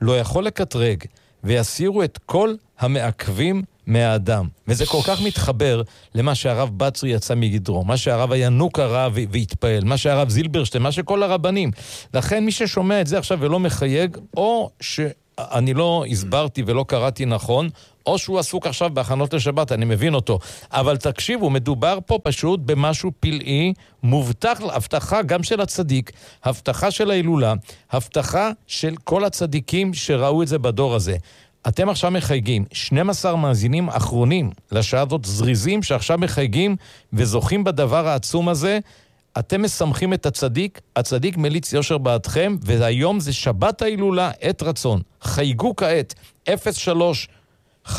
לא יכול לקטרג, ויסירו את כל המעכבים מהאדם. וזה כל כך מתחבר למה שהרב בצרי יצא מגדרו, מה שהרב הינוק הרב והתפעל, מה שהרב זילברשטיין, מה שכל הרבנים. לכן מי ששומע את זה עכשיו ולא מחייג, או שאני לא הסברתי ולא קראתי נכון, או שהוא עסוק עכשיו בהכנות לשבת, אני מבין אותו. אבל תקשיבו, מדובר פה פשוט במשהו פלאי, מובטח, הבטחה גם של הצדיק, הבטחה של ההילולה, הבטחה של כל הצדיקים שראו את זה בדור הזה. אתם עכשיו מחייגים, 12 מאזינים אחרונים לשעה הזאת, זריזים שעכשיו מחייגים וזוכים בדבר העצום הזה. אתם מסמכים את הצדיק, הצדיק מליץ יושר בעדכם, והיום זה שבת ההילולה, עת רצון. חייגו כעת, 03-579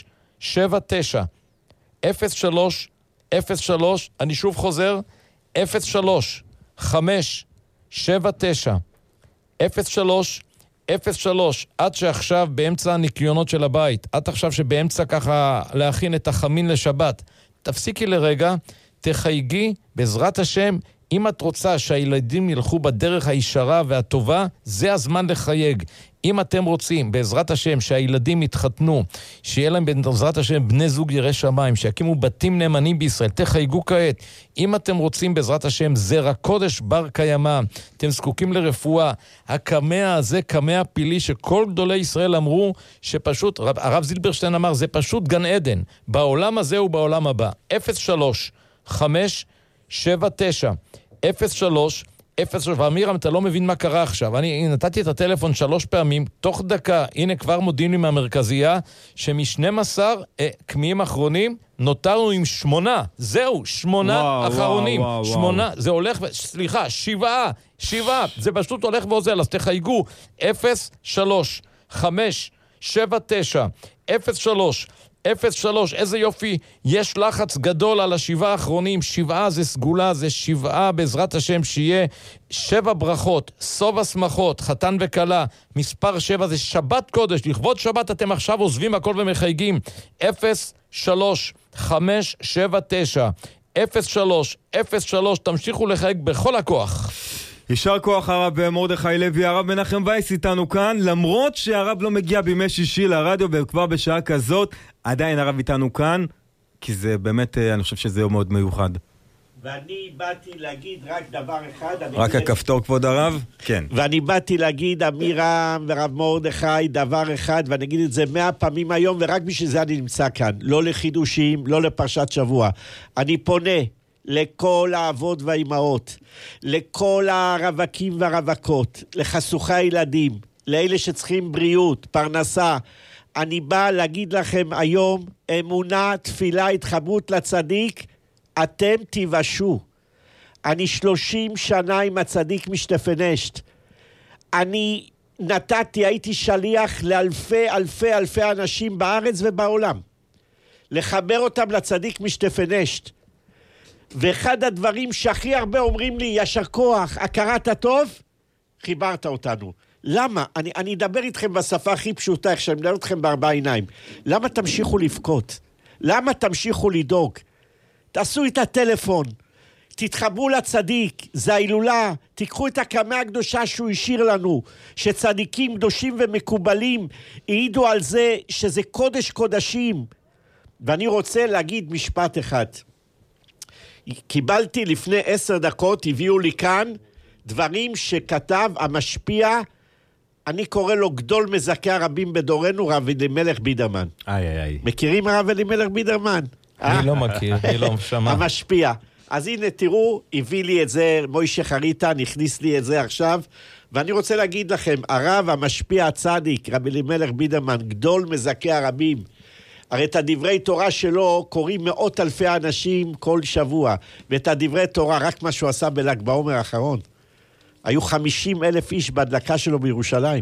03, אני שוב חוזר, 03, עד שעכשיו באמצע הניקיונות של הבית, עד עכשיו שבאמצע ככה להכין את החמין לשבת, תפסיקי לרגע, תחייגי בעזרת השם, אם את רוצה שהילדים ילכו בדרך הישרה והטובה, זה הזמן לחייג. אם אתם רוצים, בעזרת השם, שהילדים יתחתנו, שיהיה להם בעזרת השם בני זוג ירא שמיים, שיקימו בתים נאמנים בישראל, תחייגו כעת. אם אתם רוצים, בעזרת השם, זרע קודש בר קיימא, אתם זקוקים לרפואה, הקמע הזה, קמע פילי, שכל גדולי ישראל אמרו, שפשוט, הרב זילברשטיין אמר, זה פשוט גן עדן, בעולם הזה ובעולם הבא. 03 ואמירם, אתה לא מבין מה קרה עכשיו. אני נתתי את הטלפון 3 פעמים, תוך דקה, הנה כבר מודיעים לי מהמרכזייה, שמ-12 קמיעים אחרונים, נותרנו עם 8. זהו, 8 אחרונים. 8, זה הולך, סליחה, 7, זה פשוט הולך ועוזר, אז תחייגו, 03, איזה יופי, יש לחץ גדול על 7 האחרונים, 7 זה סגולה, זה 7 בעזרת השם, שיהיה 7 ברכות, סוף השמחות, חתן וכלה, מספר 7 זה שבת קודש, לכבוד שבת אתם עכשיו עוזבים הכל ומחייגים, 03, תמשיכו לחייג בכל הכוח. יישר כוח הרב מרדכי לוי, הרב מנחם וייס איתנו כאן, למרות שהרב לא מגיע בימי שישי לרדיו וכבר בשעה כזאת, עדיין הרב איתנו כאן, כי זה באמת, אני חושב שזה יום מאוד מיוחד. ואני באתי להגיד רק דבר אחד. רק הכפתור כבוד הרב? כן. ואני באתי להגיד, אמירם ורב מרדכי, דבר אחד, ואני אגיד את זה 100 פעמים היום, ורק בשביל זה אני נמצא כאן. לא לחידושים, לא לפרשת שבוע. אני פונה לכל האבות והאימהות, לכל הרווקים והרווקות, לחסוכי הילדים, לאלה שצריכים בריאות, פרנסה. אני בא להגיד לכם היום, אמונה, תפילה, התחברות לצדיק, אתם תיוושעו. אני 30 שנה עם הצדיק משטפנשט. אני הייתי שליח לאלפי אנשים בארץ ובעולם. לחבר אותם לצדיק משטפנשט. ואחד הדברים שהכי הרבה אומרים לי, ישר כוח, הכרת הטוב, חיברת אותנו. למה? אני אדבר איתכם בשפה הכי פשוטה, איך שאני מדבר אתכם ב4 עיניים. למה תמשיכו לבכות? למה תמשיכו לדאוג? תעשו את הטלפון, תתחברו לצדיק, זה ההילולה, תיקחו את הקמה הקדושה שהוא השאיר לנו, שצדיקים קדושים ומקובלים העידו על זה שזה קודש קודשים. ואני רוצה להגיד משפט אחד. קיבלתי לפני 10 דקות, הביאו לי כאן דברים שכתב המשפיע, אני קורא לו גדול מזכי הרבים בדורנו, רב אלימלך בידרמן. מכירים הרב אלימלך בידרמן? אני לא מכיר, אני לא שמע. המשפיע. אז הנה תראו, הביא לי את זה, מוישה חריטה, נכניס לי את זה עכשיו, ואני רוצה להגיד לכם, הרב המשפיע הצדיק, רב אלימלך בידרמן, גדול מזכי הרבים, הרי את הדברי תורה שלו קוראים 100,000 אנשים כל שבוע, ואת הדברי תורה, רק מה שהוא עשה בל"ג בעומר האחרון, היו 50,000 איש בהדלקה שלו בירושלים.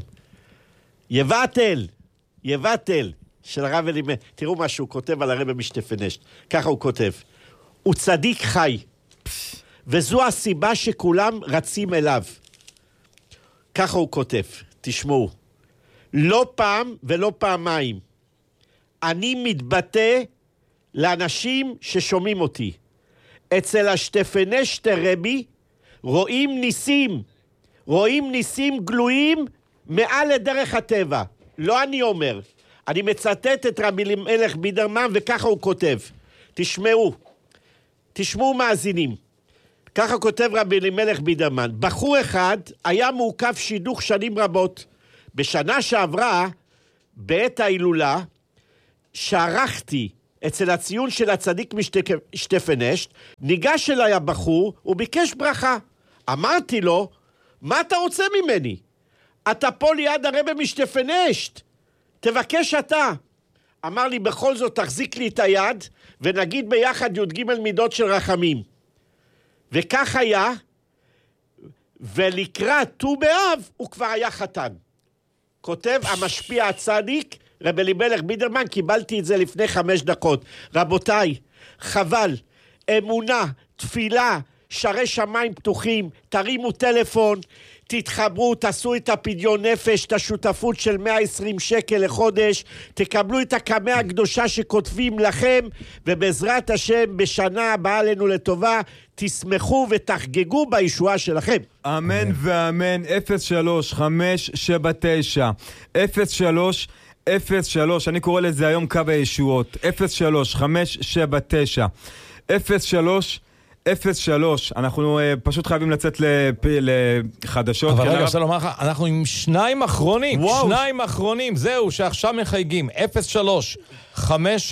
יבטל של הרב אלימלך, תראו מה שהוא כותב על הרב משטפנשט, ככה הוא כותב, הוא צדיק חי, וזו הסיבה שכולם רצים אליו. ככה הוא כותב, תשמעו, לא פעם ולא פעמיים, אני מתבטא לאנשים ששומעים אותי. אצל השטפנשט רבי רואים ניסים גלויים מעל לדרך הטבע. לא אני אומר. אני מצטט את רבי אלימלך בידרמן, וככה הוא כותב. תשמעו מאזינים. ככה כותב רבי אלימלך בידרמן. בחור אחד היה מעוכב שידוך שנים רבות. בשנה שעברה, בעת ההילולה, שערכתי אצל הציון של הצדיק משטפנשט, ניגש אליי הבחור, וביקש ברכה. אמרתי לו, מה אתה רוצה ממני? אתה פה ליד הרבי משטפנשט, תבקש אתה. אמר לי, בכל זאת תחזיק לי את היד, ונגיד ביחד י"ג מידות של רחמים. וכך היה, ולקראת ט"ו באב הוא כבר היה חתן. כותב המשפיע הצדיק, רבי אלימלך בידרמן, קיבלתי את זה לפני 5 דקות. רבותיי, חבל, אמונה, תפילה, שערי שמיים פתוחים, תרימו טלפון, תתחברו, תעשו את הפדיון נפש, את השותפות של 120 שקל לחודש, תקבלו את הקמה הקדושה שכותבים לכם, ובעזרת השם בשנה הבאה עלינו לטובה, תשמחו ותחגגו בישועה שלכם. אמן ואמן. 03-579 אני קורא לזה היום קו הישועות. 03 אנחנו פשוט חייבים לצאת לחדשות. אבל רגע, אפשר לומר לך, אנחנו עם 2 אחרונים. 2 אחרונים, זהו, שעכשיו מחייגים. 03-579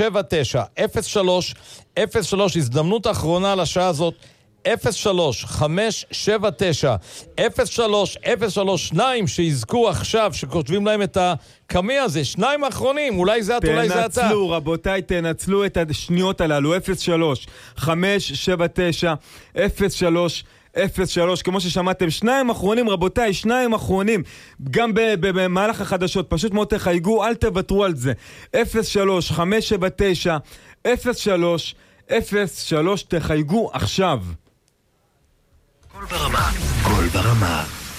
הזדמנות האחרונה לשעה הזאת. 03-579 שיזכו עכשיו, שכותבים להם את הקמי הזה. 2 אחרונים, אולי זה את, אולי זה אתה. תנצלו, רבותיי, תנצלו את השניות הללו. 03-579 כמו ששמעתם, 2 אחרונים, רבותיי, 2 אחרונים, גם במהלך החדשות, פשוט מאוד תחייגו, אל תוותרו על זה. 03-579 תחייגו עכשיו. קול ברמה, קול ברמה.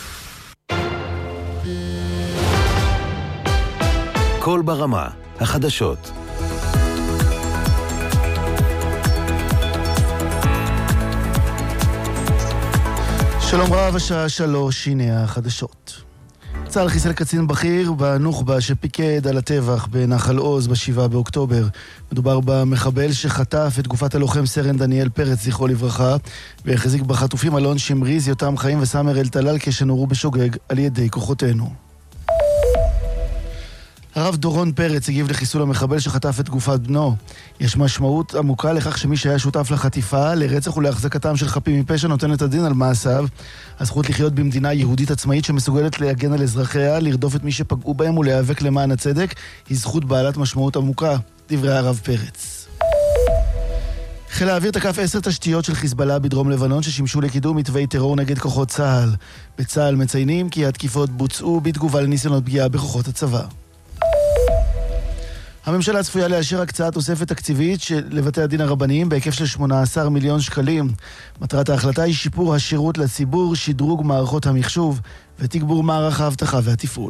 קול ברמה, החדשות. שלום רב, השעה 3, הנה החדשות. צה"ל חיסל קצין בכיר בנוח'בה שפיקד על הטבח בנחל עוז ב7 באוקטובר. מדובר במחבל שחטף את גופת הלוחם סרן דניאל פרץ, זכרו לברכה, והחזיק בחטופים אלון שמריז, יותם חיים וסמר אל טלל כשנורו בשוגג על ידי כוחותינו. הרב דורון פרץ הגיב לחיסול המחבל שחטף את גופת בנו. יש משמעות עמוקה לכך שמי שהיה שותף לחטיפה, לרצח ולהחזקתם של חפים מפשע נותן את הדין על מעשיו. הזכות לחיות במדינה יהודית עצמאית שמסוגלת להגן על אזרחיה, לרדוף את מי שפגעו בהם ולהיאבק למען הצדק, היא זכות בעלת משמעות עמוקה, דברי הרב פרץ. חיל האוויר תקף 10 תשתיות של חיזבאללה בדרום לבנון ששימשו לקידום מתווי טרור נגד כוחות צה"ל. בצה"ל מציינים כי התקיפות בוצעו בתגובה לניסיונות פגיעה בכוחות הצבא. הממשלה צפויה לאשר הקצאת תוספת תקציבית לבתי הדין הרבניים בהיקף של 18 מיליון שקלים. מטרת ההחלטה היא שיפור השירות לציבור, שדרוג מערכות המחשוב ותגבור מערך האבטחה והתפעול.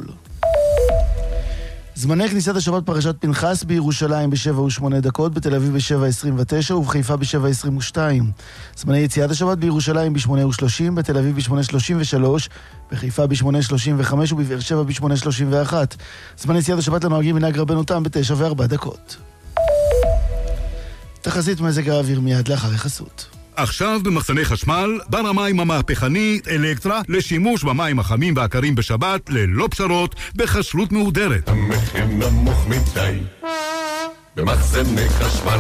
זמני כניסת השבת פרשת פנחס בירושלים ב7:08, בתל אביב ב7:29 ובחיפה ב7:22. זמני יציאת השבת בירושלים ב8:30, בתל אביב ב8:33, בחיפה ב8:35 ובבאר שבע ב8:31. זמני יציאת השבת לנוהגים מנהג רבנו תם ב9:04. תחזית מזג האוויר מיד לאחר החסות. עכשיו במחסני חשמל, בר המים המהפכני אלקטרה לשימוש במים החמים והקרים בשבת ללא פשרות בכשרות מהודרת. המחיר נמוך מדי במחסני חשמל.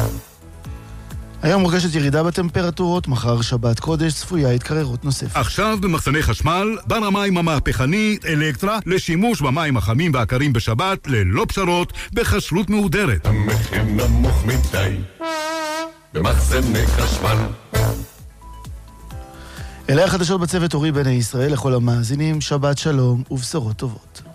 היום מורגשת ירידה בטמפרטורות, מחר שבת קודש צפויה התקררות נוספת. עכשיו במחסני חשמל, בר המים המהפכני אלקטרה לשימוש במים החמים והקרים בשבת ללא פשרות בכשרות מהודרת. המחיר נמוך מדי במחסני חשמל. אלה החדשות בצוות אורי בני ישראל, לכל המאזינים, שבת שלום ובשורות טובות.